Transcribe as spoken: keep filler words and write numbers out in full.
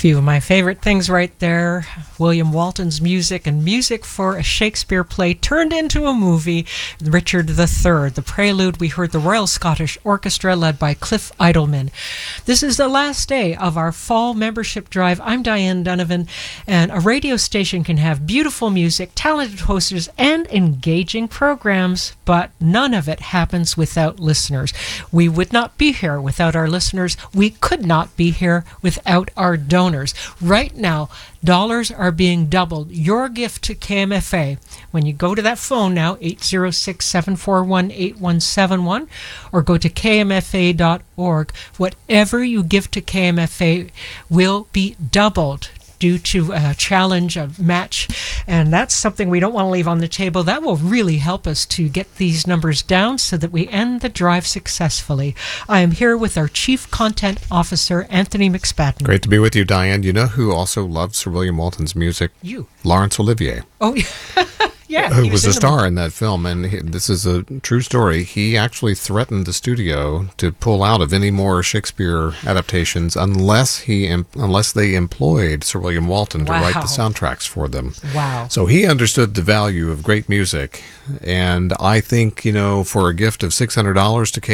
few of my favorite things right there. William Walton's music and music for a Shakespeare play turned into a movie, Richard the Third. The prelude, we heard the Royal Scottish Orchestra led by Cliff Idleman. This is the last day of our fall membership drive. I'm Diane Donovan, and a radio station can have beautiful music, talented hosters, and engaging programs, but none of it happens without listeners. We would not be here without our listeners. We could not be here without our donors. Right now, dollars are being doubled. Your gift to K M F A, when you go to that phone now, eight zero six, seven four one, eight one seven one, or go to K M F A dot org, whatever you give to K M F A will be doubled due to a challenge, a match, and that's something we don't want to leave on the table. That will really help us to get these numbers down so that we end the drive successfully. I am here with our Chief Content Officer, Anthony McSpadden. Great to be with you, Diane. You know who also loved Sir William Walton's music? You. Laurence Olivier. Oh, yeah. Who he was, was a in the star in that film, and he, this is a true story. He actually threatened the studio to pull out of any more Shakespeare adaptations unless he unless they employed Sir William Walton to Wow. write the soundtracks for them. Wow. So he understood the value of great music, and I think, you know, for a gift of six hundred dollars to